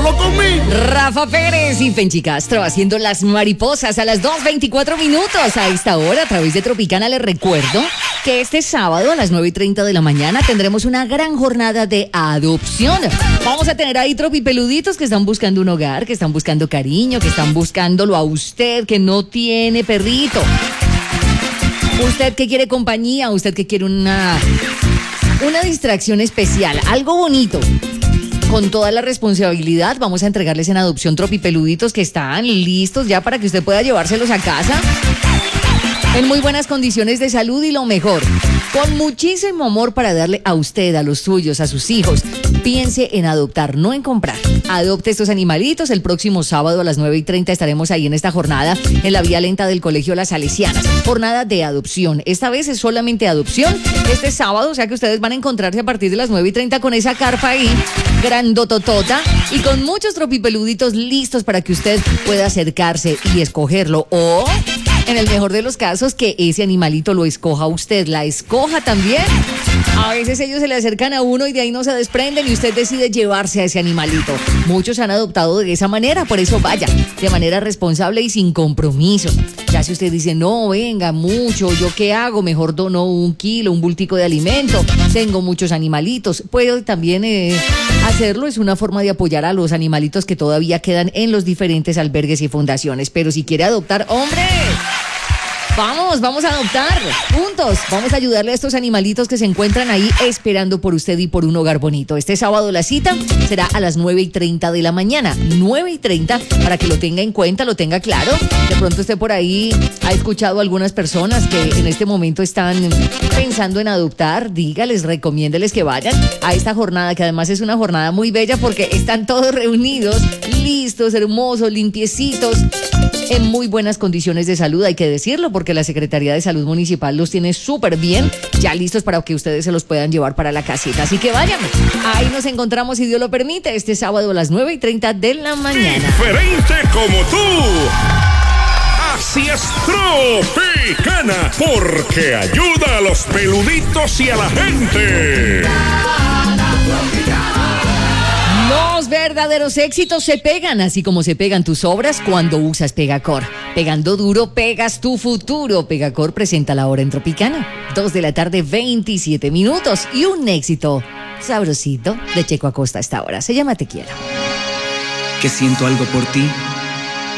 solo conmigo. Rafa Pérez y Fenchi Castro haciendo las mariposas a las 2:24 minutos. A esta hora, a través de Tropicana, les recuerdo que este sábado a las 9:30 de la mañana tendremos una gran jornada de adopción. Vamos a tener ahí tropipeluditos que están buscando un hogar, que están buscando cariño, que están buscándolo a usted, que no tiene perrito. Usted que quiere compañía, usted que quiere una distracción especial, algo bonito. Con toda la responsabilidad vamos a entregarles en adopción tropipeluditos que están listos ya para que usted pueda llevárselos a casa en muy buenas condiciones de salud y lo mejor, con muchísimo amor para darle a usted, a los suyos, a sus hijos. Piense en adoptar, no en comprar. Adopte estos animalitos. El próximo sábado a las 9:30 estaremos ahí en esta jornada en la vía lenta del Colegio Las Salesianas. Jornada de adopción. Esta vez es solamente adopción. Este sábado, o sea que ustedes van a encontrarse a partir de las 9:30 con esa carpa ahí, grandototota, y con muchos tropipeluditos listos para que usted pueda acercarse y escogerlo. O, en el mejor de los casos, que ese animalito lo escoja usted, la escoja también. A veces ellos se le acercan a uno y de ahí no se desprenden y usted decide llevarse a ese animalito. Muchos han adoptado de esa manera, por eso vaya, de manera responsable y sin compromiso. Ya si usted dice, no, venga, mucho, ¿yo qué hago? Mejor dono 1 kilo, un bultico de alimento, tengo muchos animalitos. Puede también hacerlo, es una forma de apoyar a los animalitos que todavía quedan en los diferentes albergues y fundaciones. Pero si quiere adoptar, ¡hombre! Vamos a adoptar juntos. Vamos a ayudarle a estos animalitos que se encuentran ahí esperando por usted y por un hogar bonito. Este sábado la cita será a las 9:30 de la mañana. 9:30, para que lo tenga en cuenta, lo tenga claro. De pronto usted por ahí ha escuchado a algunas personas que en este momento están pensando en adoptar. Dígales, recomiéndeles que vayan a esta jornada, que además es una jornada muy bella porque están todos reunidos, listos, hermosos, limpiecitos, en muy buenas condiciones de salud, hay que decirlo, porque la Secretaría de Salud Municipal los tiene súper bien, ya listos para que ustedes se los puedan llevar para la casita. Así que vayan, ahí nos encontramos, si Dios lo permite, este sábado a las 9:30 de la mañana. Diferente como tú. Así es Tropicana, porque ayuda a los peluditos y a la gente. Los verdaderos éxitos se pegan, así como se pegan tus obras cuando usas Pegacor. Pegando duro, pegas tu futuro. Pegacor presenta la hora en Tropicana. 2:27 PM. Y un éxito sabrosito de Checo Acosta a esta hora. Se llama Te Quiero. Que siento algo por ti